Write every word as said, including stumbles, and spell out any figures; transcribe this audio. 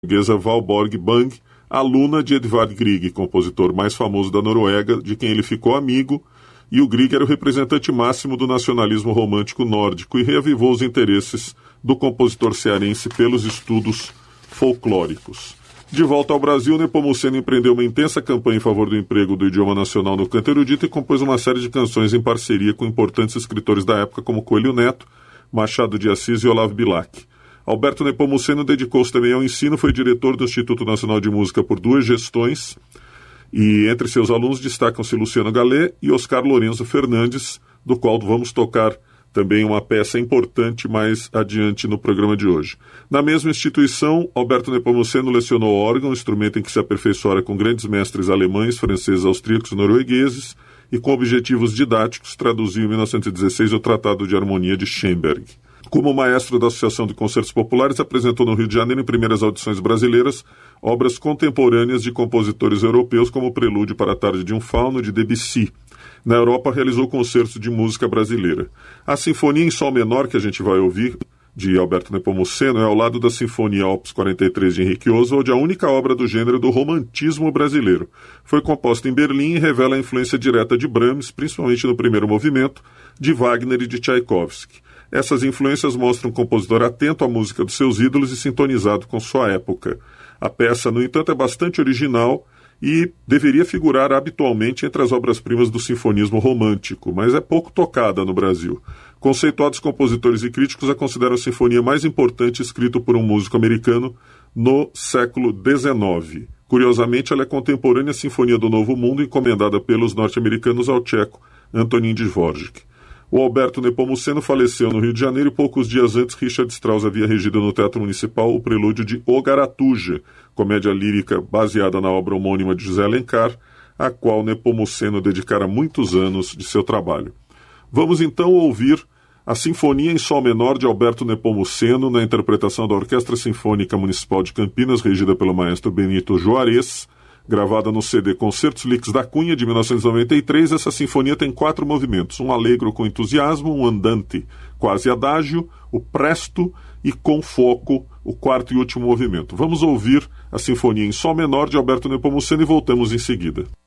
portuguesa Valborg Bang, aluna de Edvard Grieg, compositor mais famoso da Noruega, de quem ele ficou amigo, e o Grieg era o representante máximo do nacionalismo romântico nórdico e reavivou os interesses do compositor cearense pelos estudos folclóricos. De volta ao Brasil, Nepomuceno empreendeu uma intensa campanha em favor do emprego do idioma nacional no canto erudito e compôs uma série de canções em parceria com importantes escritores da época como Coelho Neto, Machado de Assis e Olavo Bilac. Alberto Nepomuceno dedicou-se também ao ensino, foi diretor do Instituto Nacional de Música por duas gestões, e entre seus alunos destacam-se Luciano Gallet e Oscar Lourenço Fernandes, do qual vamos tocar também uma peça importante mais adiante no programa de hoje. Na mesma instituição, Alberto Nepomuceno lecionou órgão, instrumento em que se aperfeiçoara com grandes mestres alemães, franceses, austríacos e noruegueses, e com objetivos didáticos traduziu em mil novecentos e dezesseis o Tratado de Harmonia de Schoenberg. Como maestro da Associação de Concertos Populares, apresentou no Rio de Janeiro, em primeiras audições brasileiras, obras contemporâneas de compositores europeus, como o Prelúdio para a Tarde de um Fauno, de Debussy. Na Europa, realizou concertos de música brasileira. A Sinfonia em Sol Menor, que a gente vai ouvir, de Alberto Nepomuceno, é ao lado da Sinfonia Opus quarenta e três de Henrique Oswald, a única obra do gênero do romantismo brasileiro. Foi composta em Berlim e revela a influência direta de Brahms, principalmente no primeiro movimento, de Wagner e de Tchaikovsky. Essas influências mostram um compositor atento à música dos seus ídolos e sintonizado com sua época. A peça, no entanto, é bastante original e deveria figurar habitualmente entre as obras-primas do sinfonismo romântico, mas é pouco tocada no Brasil. Conceituados compositores e críticos a consideram a sinfonia mais importante escrita por um músico americano no século dezenove. Curiosamente, ela é contemporânea à Sinfonia do Novo Mundo, encomendada pelos norte-americanos ao tcheco Antonín Dvořák. O Alberto Nepomuceno faleceu no Rio de Janeiro e poucos dias antes Richard Strauss havia regido no Teatro Municipal o prelúdio de O Garatuja, comédia lírica baseada na obra homônima de José Alencar, a qual Nepomuceno dedicara muitos anos de seu trabalho. Vamos então ouvir a Sinfonia em Sol Menor de Alberto Nepomuceno, na interpretação da Orquestra Sinfônica Municipal de Campinas, regida pelo maestro Benito Juarez, gravada no C D Concertos Lix da Cunha, de mil novecentos e noventa e três. Essa sinfonia tem quatro movimentos, um allegro com entusiasmo, um andante quase adágio, o presto e com foco, o quarto e último movimento. Vamos ouvir a Sinfonia em Sol Menor de Alberto Nepomuceno e voltamos em seguida.